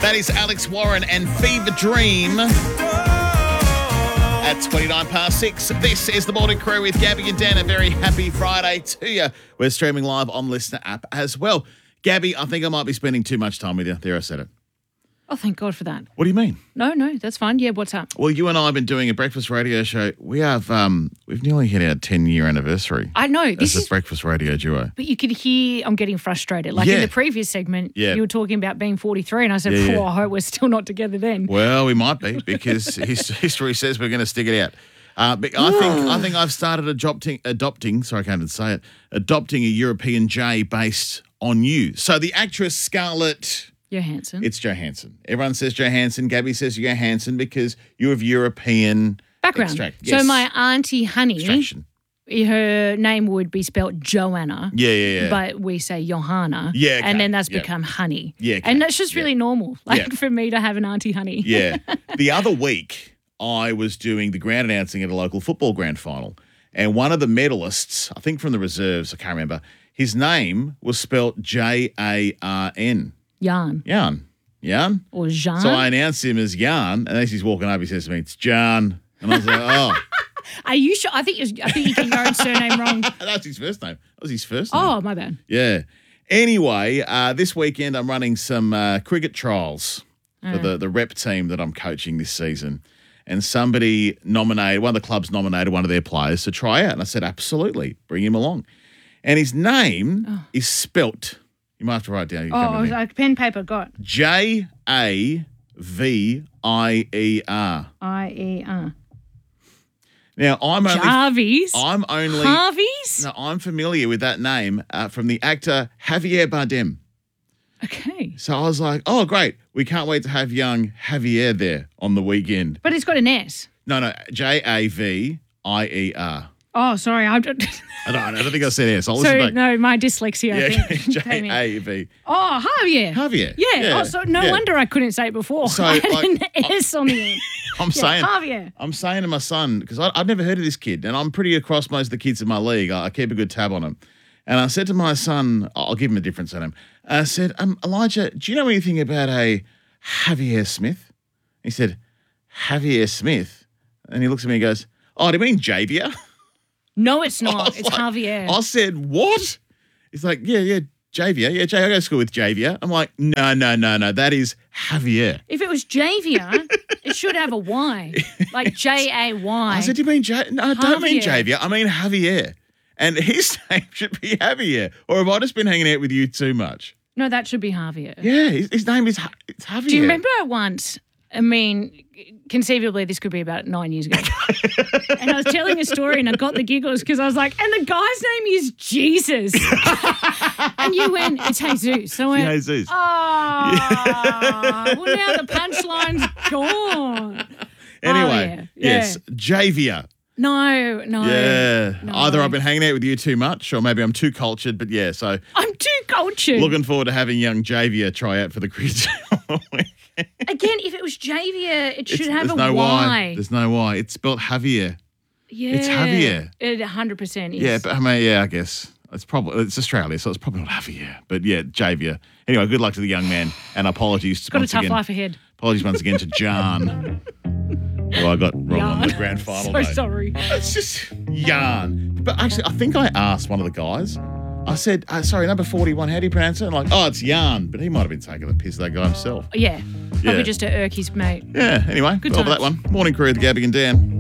That is Alex Warren and Fever Dream. At 6:29. This is the Morning Crew with Gabby and Dan. A very happy Friday to you. We're streaming live on Listener app as well. Gabby, I think I might be spending too much time with you. There, I said it. Oh, thank God for that. What do you mean? No, that's fine. Yeah, what's up? Well, you and I have been doing a breakfast radio show. We've nearly hit our 10-year anniversary. I know. This is breakfast radio duo. But you could hear I'm getting frustrated. Like in the previous segment, you were talking about being 43, and I said, I hope we're still not together then. Well, we might be because history says we're going to stick it out. But I think I've started adopting. Sorry, I can't even say it. Adopting a European J based on you. So the actress Scarlett Johansson. It's Johansson. Everyone says Johansson. Gabby says Johansson because you're of European background. Extract. Yes. So my auntie Honey, Extraction. Her name would be spelled Joanna. Yeah. But we say Johanna. Yeah, okay. And then that's become Honey. Yeah, okay. And that's just really normal. For me to have an auntie Honey. Yeah. The other week, I was doing the ground announcing at a local football grand final, and one of the medalists, I think from the reserves, I can't remember, his name was spelled J-A-R-N. Jan. Or Jean. So I announced him as Jan, and as he's walking up, he says to me, "It's Jan." And I was like, "Oh." Are you sure? I think you get your own surname wrong. That's his first name. That was his first name. Oh, my bad. Yeah. Anyway, this weekend I'm running some cricket trials for the rep team that I'm coaching this season. And somebody nominated, one of the clubs nominated one of their players to try out. And I said, absolutely, bring him along. And his name is spelt. You might have to write it down. Like pen, paper, got. Javier. I-E-R. Now, Harvey's? No, I'm familiar with that name from the actor Javier Bardem. Okay. So I was like, oh, great. We can't wait to have young Javier there on the weekend. But it's got an S. No, Javier. Oh, sorry. I don't think I said S. I'll listen back. No, my dyslexia. Yeah, Jav. Oh, Javier. Yeah. Oh, so no wonder I couldn't say it before. So, I had an S on the end. Javier. I'm saying to my son, because I've never heard of this kid, and I'm pretty across most of the kids in my league. I keep a good tab on him. And I said to my son, I'll give him a different surname. I said, Elijah, do you know anything about a Javier Smith? He said, Javier Smith? And he looks at me and goes, oh, do you mean Javier? No, it's not. It's like, Javier. I said, what? He's like, yeah, Javier. Yeah, I go to school with Javier. I'm like, no. That is Javier. If it was Javier, it should have a Y. Like J-A-Y. I said, do you mean Javier? No, I don't mean Javier. I mean Javier. And his name should be Javier. Or have I just been hanging out with you too much? No, that should be Javier. Yeah, his name is Javier. Do you remember once, I mean, conceivably this could be about 9 years ago, and I was telling a story and I got the giggles because I was like, and the guy's name is Jesus. And you went, it's Jesus. So I went, Jesus. well, now the punchline's gone. Anyway, yes, Javier. No. Yeah. No. Either I've been hanging out with you too much or maybe I'm too cultured, but yeah, so. I'm too cultured. Looking forward to having young Javier try out for the cricket. Again, if it was Javier, it should have a no Y. There's no Y. It's spelled Javier. Yeah. It's Javier. It 100% is. Yeah, but I guess. It's Australia, so it's probably not Javier. But yeah, Javier. Anyway, good luck to the young man and apologies got a tough life ahead. Apologies once again to Jan. Oh, I got wrong on the grand final. So sorry. It's just yarn. But actually, I think I asked one of the guys. I said, sorry, number 41, how do you pronounce it? And like, oh, it's yarn. But he might have been taking the piss, that guy himself. Yeah. Probably just to irk his mate. Yeah, anyway. Good well, that one. Morning Crew with Gabby and Dan.